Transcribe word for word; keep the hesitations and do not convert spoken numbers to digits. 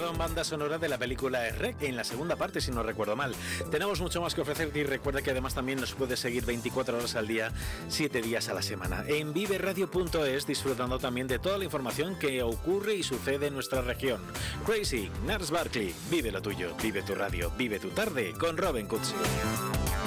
escucharon banda sonora de la película Shrek, en la segunda parte, si no recuerdo mal. Tenemos mucho más que ofrecerte y recuerda que además también nos puedes seguir veinticuatro horas al día, siete días a la semana, en vive radio punto es, disfrutando también de toda la información que ocurre y sucede en nuestra región. Crazy, Nars Barkley, vive lo tuyo, vive tu radio, vive tu tarde, con Robin Cutsi.